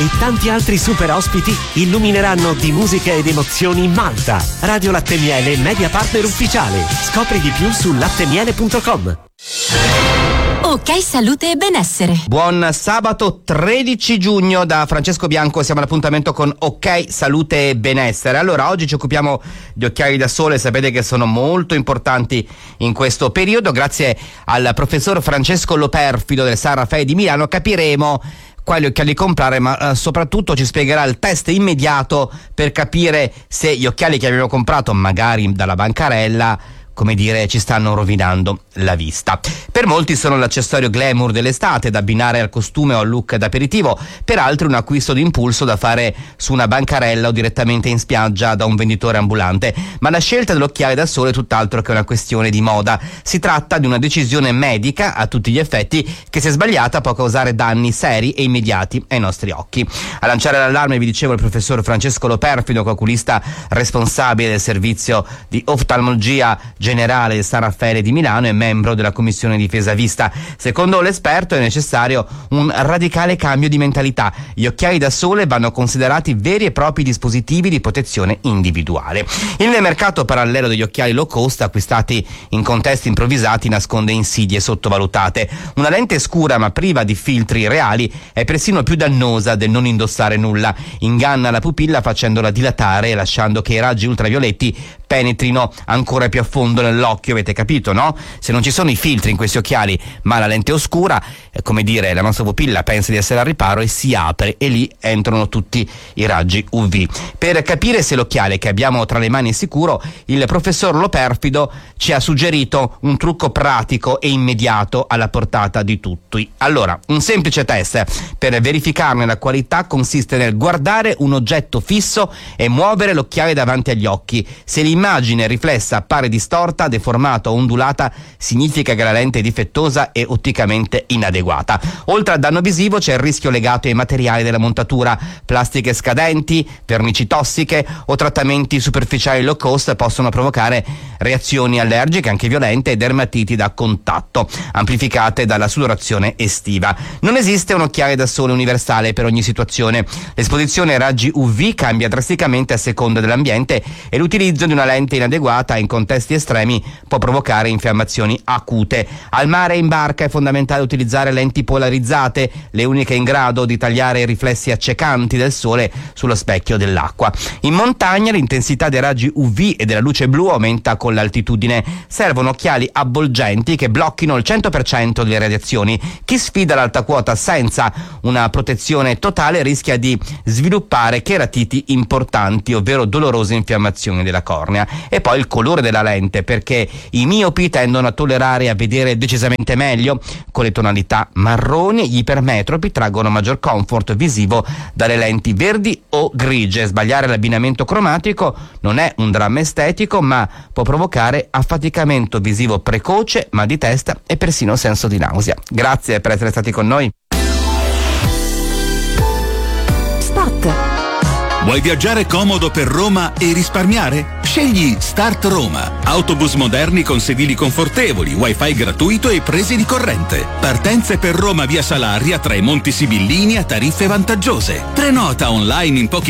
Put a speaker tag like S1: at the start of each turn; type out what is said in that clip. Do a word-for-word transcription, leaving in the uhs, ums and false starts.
S1: e tanti altri super ospiti illumineranno di musica ed emozioni Malta. Radio Latte Miele, media partner ufficiale. Scopri di più su lattemiele punto com.
S2: Ok Salute e Benessere.
S3: Buon sabato tredici giugno da Francesco Bianco, siamo all'appuntamento con Ok Salute e Benessere. Allora, oggi ci occupiamo di occhiali da sole, sapete che sono molto importanti in questo periodo. Grazie al professor Francesco Loperfido del San Raffaele di Milano capiremo quali occhiali comprare, ma eh, soprattutto ci spiegherà il test immediato per capire se gli occhiali che abbiamo comprato magari dalla bancarella, come dire, ci stanno rovinando la vista. Per molti sono l'accessorio glamour dell'estate da abbinare al costume o al look d'aperitivo, per altri un acquisto d'impulso da fare su una bancarella o direttamente in spiaggia da un venditore ambulante. Ma la scelta dell'occhiale da sole è tutt'altro che una questione di moda. Si tratta di una decisione medica a tutti gli effetti che, se sbagliata, può causare danni seri e immediati ai nostri occhi. A lanciare l'allarme, vi dicevo, il professor Francesco Loperfido, oculista responsabile del servizio di oftalmologia generale del San Raffaele di Milano e membro della commissione difesa vista. Secondo l'esperto è necessario un radicale cambio di mentalità. Gli occhiali da sole vanno considerati veri e propri dispositivi di protezione individuale. Il mercato parallelo degli occhiali low cost acquistati in contesti improvvisati nasconde insidie sottovalutate. Una lente scura ma priva di filtri reali è persino più dannosa del non indossare nulla. Inganna la pupilla facendola dilatare e lasciando che i raggi ultravioletti penetrino ancora più a fondo nell'occhio, avete capito, no? Se non ci sono i filtri in questi occhiali, ma la lente oscura, è come dire, la nostra pupilla pensa di essere al riparo e si apre e lì entrano tutti i raggi U V. Per capire se l'occhiale che abbiamo tra le mani è sicuro, il professor Loperfido ci ha suggerito un trucco pratico e immediato alla portata di tutti. Allora, un semplice test per verificarne la qualità consiste nel guardare un oggetto fisso e muovere l'occhiale davanti agli occhi. Se l'immagine riflessa appare distorta, deformata o ondulata, significa che la lente è difettosa e otticamente inadeguata. Oltre al danno visivo c'è il rischio legato ai materiali della montatura. Plastiche scadenti, vernici tossiche o trattamenti superficiali low cost possono provocare reazioni allergiche anche violente e dermatiti da contatto, amplificate dalla sudorazione estiva. Non esiste un occhiale da sole universale per ogni situazione. L'esposizione ai raggi U V cambia drasticamente a seconda dell'ambiente e l'utilizzo di una lente inadeguata in contesti estremi può provocare infiammazioni acute. Al mare e in barca è fondamentale utilizzare lenti polarizzate, le uniche in grado di tagliare i riflessi accecanti del sole sullo specchio dell'acqua. In montagna l'intensità dei raggi U V e della luce blu aumenta con l'altitudine. Servono occhiali avvolgenti che blocchino il cento per cento delle radiazioni. Chi sfida l'alta quota senza una protezione totale rischia di sviluppare cheratiti importanti, ovvero dolorose infiammazioni della cornea. E poi il colore della lente, perché i miopi tendono a tollerare e a vedere decisamente meglio con le tonalità marroni, gli ipermetropi traggono maggior comfort visivo dalle lenti verdi o grigie. Sbagliare l'abbinamento cromatico non è un dramma estetico, ma può provocare affaticamento visivo precoce, mal di testa e persino senso di nausea. Grazie per essere stati con noi.
S2: Spot.
S4: Vuoi viaggiare comodo per Roma e risparmiare? Scegli Start Roma. Autobus moderni con sedili confortevoli, wifi gratuito e prese di corrente. Partenze per Roma via Salaria tra i Monti Sibillini a tariffe vantaggiose. Prenota online in pochi